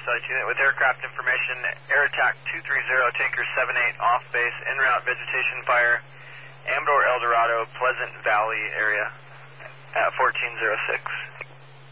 Site Unit with aircraft information. Air Attack 230, Tanker 78, off base, en route vegetation fire, Amador El Dorado, Pleasant Valley area at 1406.